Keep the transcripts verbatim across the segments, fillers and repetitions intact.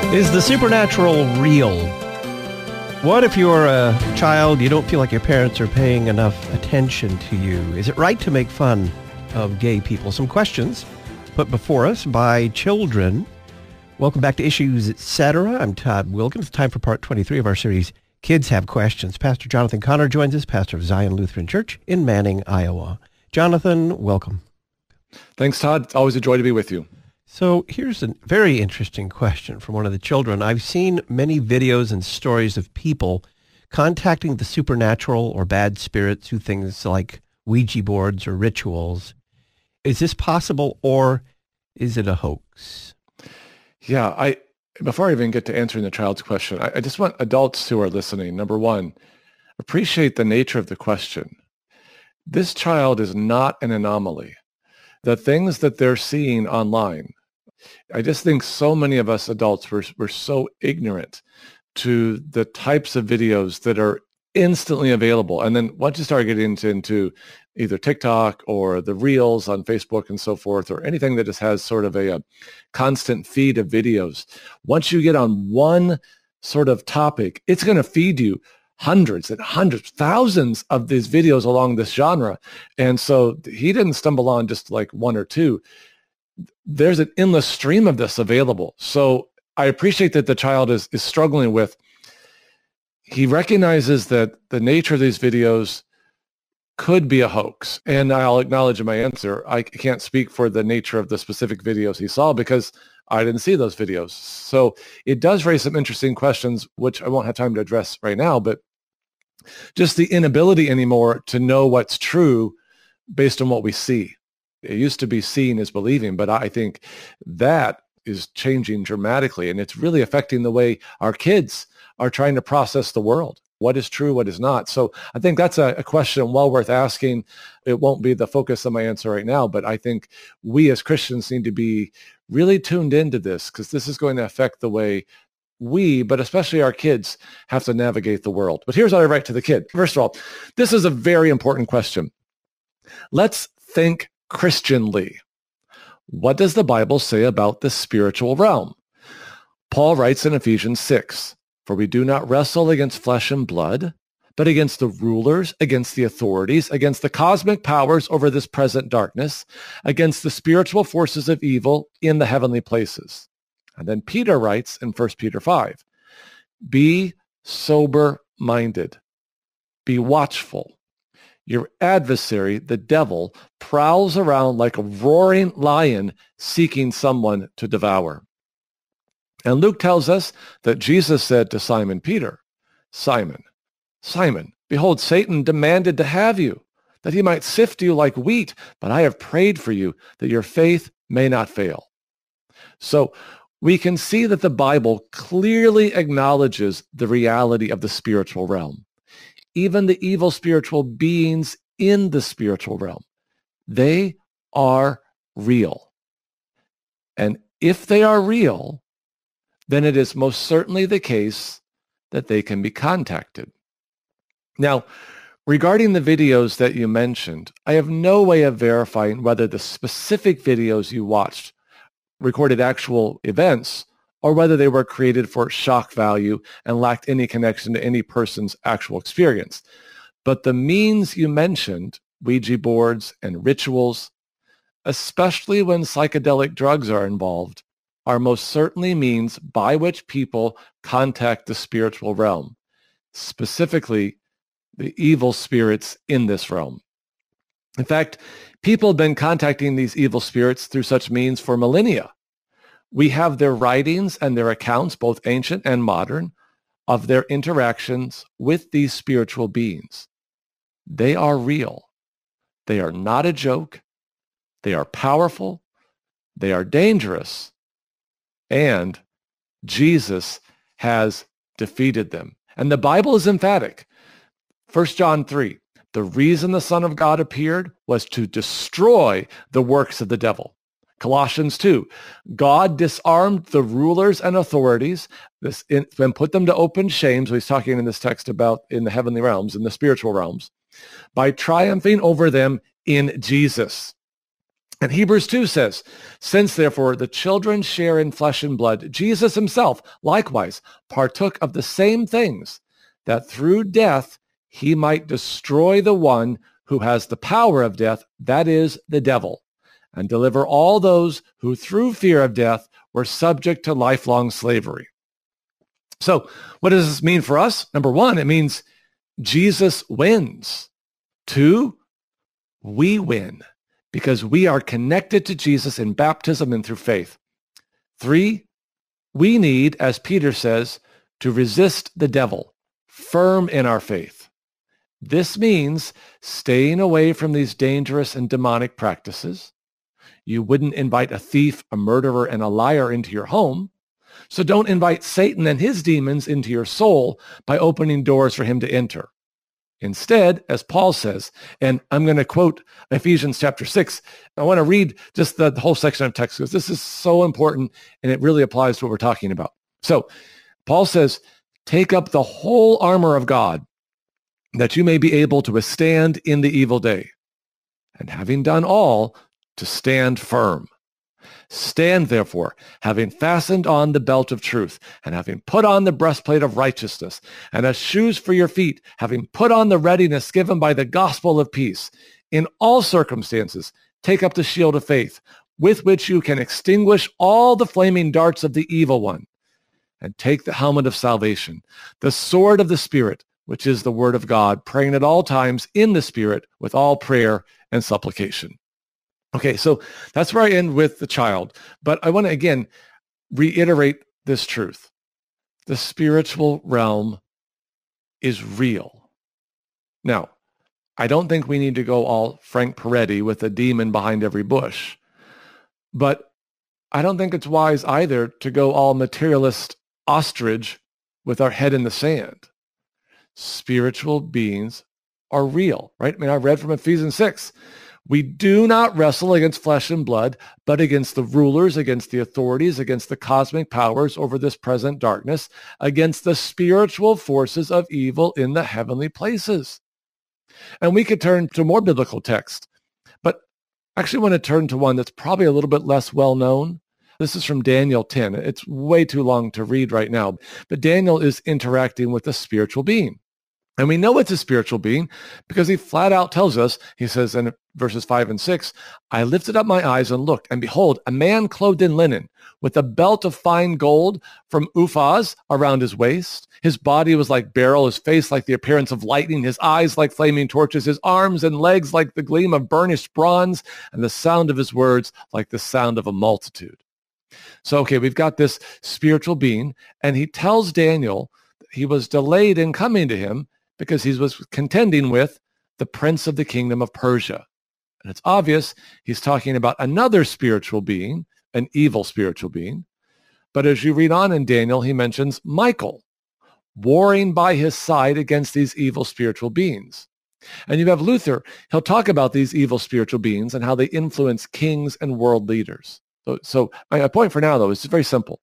Is the supernatural real? What if you're a child, you don't feel like your parents are paying enough attention to you? Is it right to make fun of gay people? Some questions put before us by children. Welcome back to Issues, et cetera. I'm Todd Wilkins. Time for part twenty-three of our series, Kids Have Questions. Pastor Jonathan Connor joins us, pastor of Zion Lutheran Church in Manning, Iowa. Jonathan, welcome. Thanks, Todd. It's always a joy to be with you. So here's a very interesting question from one of the children. I've seen many videos and stories of people contacting the supernatural or bad spirits through things like Ouija boards or rituals. Is this possible, or is it a hoax? Yeah, I before I even get to answering the child's question, I, I just want adults who are listening, number one, appreciate the nature of the question. This child is not an anomaly. The things that they're seeing online, I just think so many of us adults were, were so ignorant to the types of videos that are instantly available. And then once you start getting into, into either TikTok or the Reels on Facebook and so forth, or anything that just has sort of a, a constant feed of videos, once you get on one sort of topic, it's going to feed you hundreds and hundreds, thousands of these videos along this genre. And so he didn't stumble on just like one or two. There's an endless stream of this available. So I appreciate that the child is, is struggling with. He recognizes that the nature of these videos could be a hoax. And I'll acknowledge in my answer, I can't speak for the nature of the specific videos he saw because I didn't see those videos. So it does raise some interesting questions, which I won't have time to address right now, but just the inability anymore to know what's true based on what we see. It used to be seeing is believing, but I think that is changing dramatically, and it's really affecting the way our kids are trying to process the world. What is true, what is not? So I think that's a, a question well worth asking. It won't be the focus of my answer right now, but I think we as Christians need to be really tuned into this, because this is going to affect the way we, but especially our kids, have to navigate the world. But here's what I write to the kid. First of all, this is a very important question. Let's think Christianly. What does the Bible say about the spiritual realm? Paul writes in Ephesians six, "For we do not wrestle against flesh and blood, but against the rulers, against the authorities, against the cosmic powers over this present darkness, against the spiritual forces of evil in the heavenly places." And then Peter writes in First Peter five, "Be sober-minded, be watchful. Your adversary, the devil, prowls around like a roaring lion seeking someone to devour." And Luke tells us that Jesus said to Simon Peter, "Simon, Simon, behold, Satan demanded to have you, that he might sift you like wheat, but I have prayed for you that your faith may not fail." So we can see that the Bible clearly acknowledges the reality of the spiritual realm. Even the evil spiritual beings in the spiritual realm, they are real. And if they are real, then it is most certainly the case that they can be contacted. Now, regarding the videos that you mentioned, I have no way of verifying whether the specific videos you watched recorded actual events or whether they were created for shock value and lacked any connection to any person's actual experience. But the means you mentioned, Ouija boards and rituals, especially when psychedelic drugs are involved, are most certainly means by which people contact the spiritual realm, specifically the evil spirits in this realm. In fact, people have been contacting these evil spirits through such means for millennia. We have their writings and their accounts, both ancient and modern, of their interactions with these spiritual beings. They are real. They are not a joke. They are powerful. They are dangerous. And Jesus has defeated them. And the Bible is emphatic. First John three, the reason the Son of God appeared was to destroy the works of the devil. Colossians two, God disarmed the rulers and authorities this, in, and put them to open shame. So he's talking in this text about in the heavenly realms, in the spiritual realms, by triumphing over them in Jesus. And Hebrews two says, since therefore the children share in flesh and blood, Jesus himself likewise partook of the same things, that through death he might destroy the one who has the power of death, that is, the devil, and deliver all those who through fear of death were subject to lifelong slavery. So what does this mean for us? Number one, it means Jesus wins. Two, we win, because we are connected to Jesus in baptism and through faith. Three, we need, as Peter says, to resist the devil, firm in our faith. This means staying away from these dangerous and demonic practices. You wouldn't invite a thief, a murderer, and a liar into your home. So don't invite Satan and his demons into your soul by opening doors for him to enter. Instead, as Paul says, and I'm going to quote Ephesians chapter six, I want to read just the, the whole section of text because this is so important and it really applies to what we're talking about. So Paul says, take up the whole armor of God that you may be able to withstand in the evil day, and having done all, to stand firm. Stand therefore, having fastened on the belt of truth, and having put on the breastplate of righteousness, and as shoes for your feet, having put on the readiness given by the gospel of peace. In all circumstances, take up the shield of faith, with which you can extinguish all the flaming darts of the evil one, and take the helmet of salvation, the sword of the Spirit, which is the word of God, praying at all times in the Spirit with all prayer and supplication. Okay, so that's where I end with the child. But I want to, again, reiterate this truth. The spiritual realm is real. Now, I don't think we need to go all Frank Peretti with a demon behind every bush. But I don't think it's wise either to go all materialist ostrich with our head in the sand. Spiritual beings are real, right? I mean, I read from Ephesians six. We do not wrestle against flesh and blood, but against the rulers, against the authorities, against the cosmic powers over this present darkness, against the spiritual forces of evil in the heavenly places. And we could turn to more biblical text, but I actually want to turn to one that's probably a little bit less well known. This is from Daniel ten. It's way too long to read right now, but Daniel is interacting with a spiritual being. And we know it's a spiritual being because he flat out tells us, he says in verses five and six, I lifted up my eyes and looked, and behold, a man clothed in linen with a belt of fine gold from Uphaz around his waist. His body was like beryl, his face like the appearance of lightning, his eyes like flaming torches, his arms and legs like the gleam of burnished bronze, and the sound of his words like the sound of a multitude. So, okay, we've got this spiritual being, and he tells Daniel he was delayed in coming to him because he was contending with the prince of the kingdom of Persia. And it's obvious he's talking about another spiritual being, an evil spiritual being. But as you read on in Daniel, he mentions Michael warring by his side against these evil spiritual beings. And you have Luther, he'll talk about these evil spiritual beings and how they influence kings and world leaders. So, so my point for now, though, is very simple.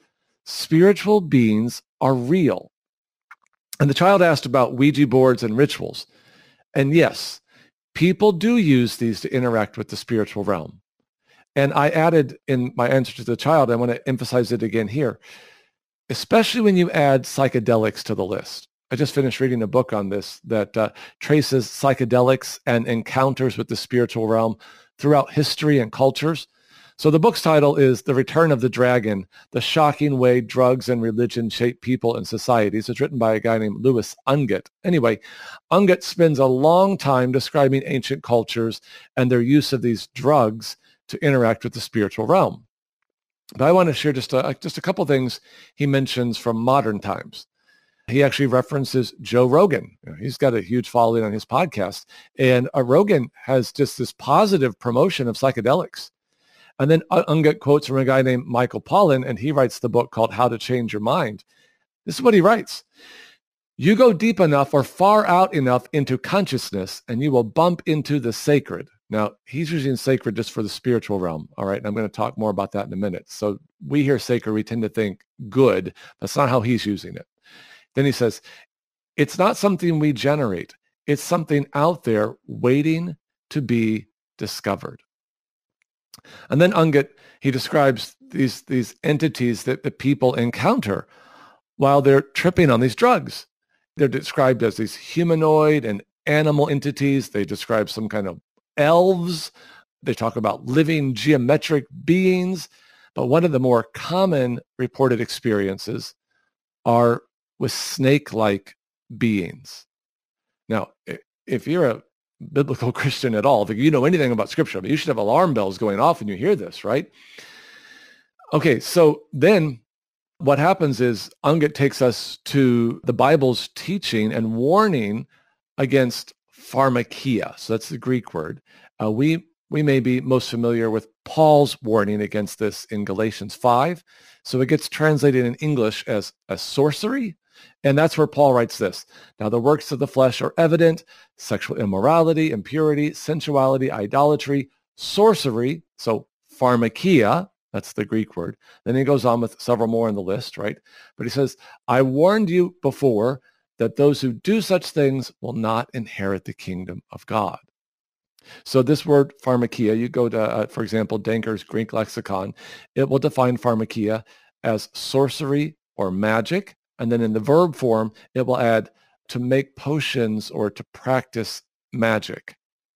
Spiritual beings are real. And the child asked about Ouija boards and rituals. And yes, people do use these to interact with the spiritual realm. And I added in my answer to the child, I want to emphasize it again here, especially when you add psychedelics to the list. I just finished reading a book on this that uh, traces psychedelics and encounters with the spiritual realm throughout history and cultures. So the book's title is The Return of the Dragon, The Shocking Way Drugs and Religion Shape People and Societies. It's written by a guy named Louis Unget. Anyway, Unget spends a long time describing ancient cultures and their use of these drugs to interact with the spiritual realm. But I want to share just a, just a couple things he mentions from modern times. He actually references Joe Rogan. You know, he's got a huge following on his podcast. And uh, Rogan has just this positive promotion of psychedelics. And then Unget quotes from a guy named Michael Pollan, and he writes the book called How to Change Your Mind. This is what he writes. You go deep enough or far out enough into consciousness, and you will bump into the sacred. Now, he's using sacred just for the spiritual realm, all right? And I'm going to talk more about that in a minute. So we hear sacred, we tend to think good. That's not how he's using it. Then he says, it's not something we generate. It's something out there waiting to be discovered. And then Ungit, he describes these, these entities that the people encounter while they're tripping on these drugs. They're described as these humanoid and animal entities. They describe some kind of elves. They talk about living geometric beings. But one of the more common reported experiences are with snake-like beings. Now, if you're a biblical Christian at all, if you know anything about Scripture, I mean, you should have alarm bells going off when you hear this, right? Okay, so then what happens is Ungit takes us to the Bible's teaching and warning against pharmakia. So that's the Greek word. Uh, we we may be most familiar with Paul's warning against this in Galatians five. So it gets translated in English as a sorcery. And that's where Paul writes this. Now, the works of the flesh are evident: sexual immorality, impurity, sensuality, idolatry, sorcery. So pharmakia, that's the Greek word. Then he goes on with several more on the list, right? But he says, I warned you before that those who do such things will not inherit the kingdom of God. So this word pharmakia, you go to, uh, for example, Denker's Greek lexicon, it will define pharmakia as sorcery or magic. And then in the verb form, it will add to make potions or to practice magic.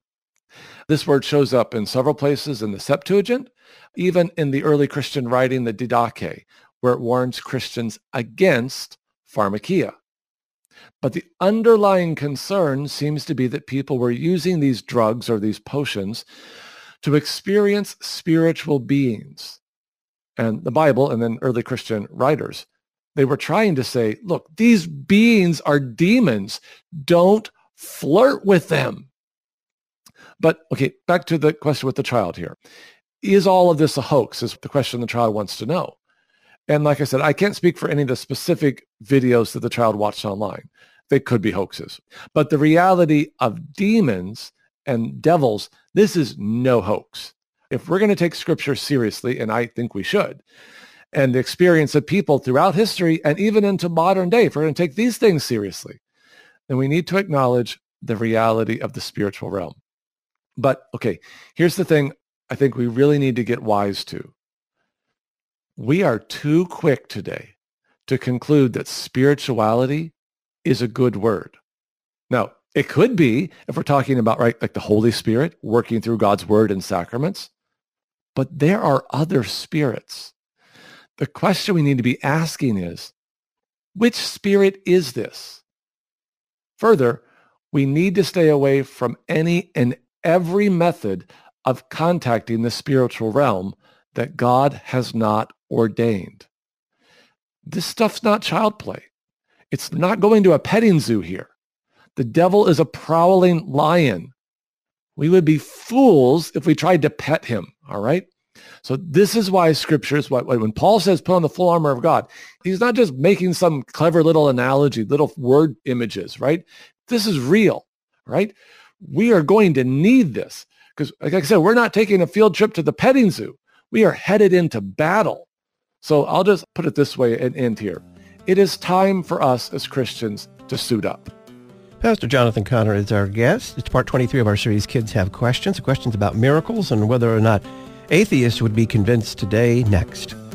This word shows up in several places in the Septuagint, even in the early Christian writing, the Didache, where it warns Christians against pharmakia. But the underlying concern seems to be that people were using these drugs or these potions to experience spiritual beings. And the Bible and then early Christian writers, they were trying to say, look, these beings are demons. Don't flirt with them. But, okay, back to the question with the child here. Is all of this a hoax is the question the child wants to know. And like I said, I can't speak for any of the specific videos that the child watched online. They could be hoaxes. But the reality of demons and devils, this is no hoax. If we're going to take Scripture seriously, and I think we should, and the experience of people throughout history and even into modern day, if we're going to take these things seriously, then we need to acknowledge the reality of the spiritual realm. But, okay, here's the thing I think we really need to get wise to. We are too quick today to conclude that spirituality is a good word. Now, it could be if we're talking about, right, like the Holy Spirit working through God's word and sacraments, but there are other spirits. The question we need to be asking is, which spirit is this? Further, we need to stay away from any and every method of contacting the spiritual realm that God has not ordained. This stuff's not child play. It's not going to a petting zoo here. The devil is a prowling lion. We would be fools if we tried to pet him, all right? So this is why Scriptures, when Paul says put on the full armor of God, he's not just making some clever little analogy, little word images, right? This is real, right? We are going to need this because, like I said, we're not taking a field trip to the petting zoo. We are headed into battle. So I'll just put it this way and end here. It is time for us as Christians to suit up. Pastor Jonathan Conner is our guest. It's part twenty-three of our series, Kids Have Questions, questions about miracles and whether or not atheists would be convinced today. Next.